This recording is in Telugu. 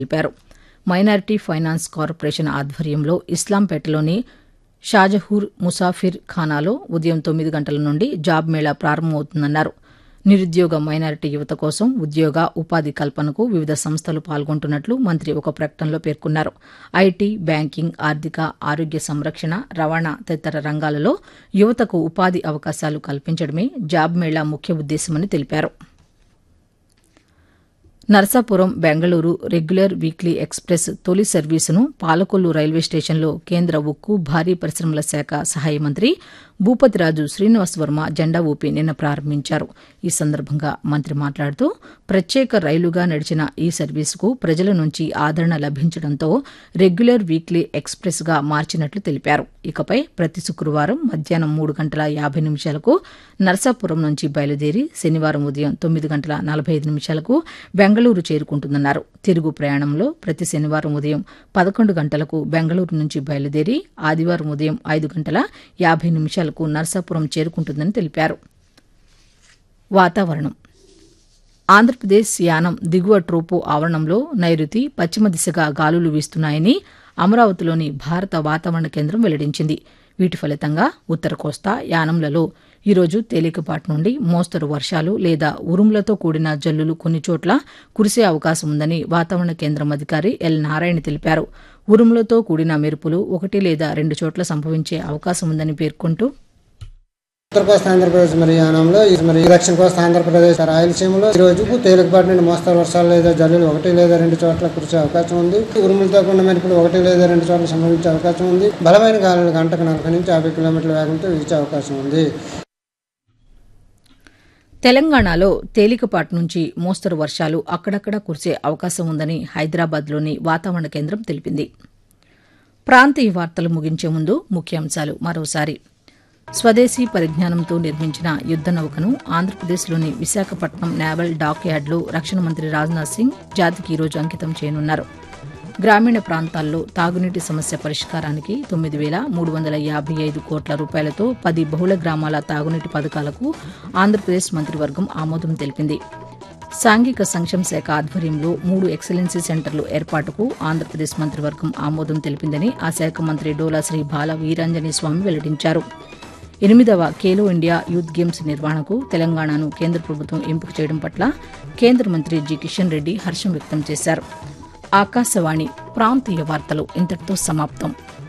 తెలిపారు. మైనారిటీ ఫైనాన్స్ కార్పొరేషన్ ఆధ్వర్యంలో ఇస్లాంపేటలోని షాజహూర్ ముసాఫిర్ ఖానాలో ఉదయం 9 గంటల నుండి జాబ్ మేళా ప్రారంభమవుతుందన్నారు. నిరుద్యోగ మైనారిటీ యువత కోసం ఉద్యోగ ఉపాధి కల్పనకు వివిధ సంస్థలు పాల్గొంటున్నట్లు మంత్రి ఒక ప్రకటనలో పేర్కొన్నారు. ఐటీ, బ్యాంకింగ్, ఆర్థిక, ఆరోగ్య సంరక్షణ, రవాణా తదితర రంగాలలో యువతకు ఉపాధి అవకాశాలు కల్పించడమే జాబ్ మేళా ముఖ్య ఉద్దేశమని తెలిపారు. Narasapuram Bengaluru regular weekly express తొలి సర్వీసును పాలకొల్లు రైల్వే స్టేషన్లో కేంద్ర ఉక్కు, భారీ పరిశ్రమల శాఖ సహాయ మంత్రి భూపతిరాజు శ్రీనివాస్ వర్మ జెండా ఊపి నిన్న ప్రారంభించారు. ఈ సందర్భంగా మంత్రి మాట్లాడుతూ ప్రత్యేక రైలుగా నడిచిన ఈ సర్వీసుకు ప్రజల నుంచి ఆదరణ లభించడంతో రెగ్యులర్ వీక్లీ ఎక్స్ప్రెస్గా మార్చినట్లు తెలిపారు. ఇకపై ప్రతి శుక్రవారం మధ్యాహ్నం 3:50 నరసాపురం నుంచి బయలుదేరి శనివారం ఉదయం 9:45 బెంగళూరు చేరుకుంటుందన్నారు. తిరుగు ప్రయాణంలో ప్రతి శనివారం ఉదయం 11 గంటలకు బెంగళూరు నుంచి బయలుదేరి ఆదివారం ఉదయం 5:50 నరసాపురం చేరుకుంటుందని తెలిపారు. వాతావరణం. ఆంధ్రప్రదేశ్ యానం దిగువ ట్రోపో ఆవరణంలో నైరుతి, పశ్చిమ దిశగా గాలులు వీస్తున్నాయని అమరావతిలోని భారత వాతావరణ కేంద్రం వెల్లడించింది. వీటి ఫలితంగా ఉత్తర కోస్తా, యానంలలో ఈరోజు తేలికపాటి నుండి మోస్తరు వర్షాలు లేదా ఉరుములతో కూడిన జల్లులు కొన్ని చోట్ల కురిసే అవకాశం ఉందని వాతావరణ కేంద్రం అధికారి ఎల్ నారాయణ తెలిపారు. ఉరుములతో కూడిన మెరుపులు 1 లేదా 2 చోట్ల సంభవించే అవకాశం ఉందని పేర్కొంటూ ఉత్తర కోస్తా ఆంధ్రప్రదేశ్ మరి యానంలో దక్షిణ కోస్తా ఆంధ్రప్రదేశ్ రాయలసీమలో ఈ రోజు తేలికపాటి నుండి మోస్తరు వర్షాలు లేదా జల్లులు 1 లేదా 2 చోట్ల కురిసే అవకాశం ఉంది. ఉరుములతో కూడిన మెరుపులు 1 లేదా 2 చోట్ల సంభవించే అవకాశం ఉంది. బలమైన గాలులు గంటకు 40 నుంచి 50 కిలోమీటర్ల వేగంతో వీచే అవకాశం ఉంది. తెలంగాణలో తేలికపాటి నుంచి మోస్తరు వర్షాలు అక్కడక్కడ కురిసే అవకాశం ఉందని హైదరాబాద్లోని వాతావరణ కేంద్రం తెలిపింది. ప్రాంతీయ వార్తలు ముగించే ముందు ముఖ్యాంశాలు మరోసారి. స్వదేశీ పరిజ్ఞానంతో నిర్మించిన యుద్ద నౌకను ఆంధ్రప్రదేశ్లోని విశాఖపట్నం నేవల్ డాక్ యార్డ్లో రక్షణ మంత్రి రాజ్నాథ్ సింగ్ జాతికి ఈరోజు అంకితం చేయనున్నారు. గ్రామీణ ప్రాంతాల్లో తాగునీటి సమస్య పరిష్కారానికి 9,355 కోట్ల రూపాయలతో 10 బహుళ గ్రామాల తాగునీటి పథకాలకు ఆంధ్రప్రదేశ్ మంత్రివర్గం ఆమోదం తెలిపింది. సాంఘిక సంక్షేమ శాఖ ఆధ్వర్యంలో 3 ఎక్సలెన్సీ సెంటర్లు ఏర్పాటుకు ఆంధ్రప్రదేశ్ మంత్రివర్గం ఆమోదం తెలిపిందని ఆ శాఖ మంత్రి డోలా శ్రీ బాల వీరాంజనేయ స్వామి వెల్లడించారు. 8వ ఖేలో ఇండియా యూత్ గేమ్స్ నిర్వహణకు తెలంగాణను కేంద్ర ప్రభుత్వం ఎంపిక చేయడం పట్ల కేంద్ర మంత్రి జి కిషన్ రెడ్డి హర్షం వ్యక్తం చేశారు. ఆకాశవాణి ప్రాంతీయ వార్తలు ఇంతటితో సమాప్తం.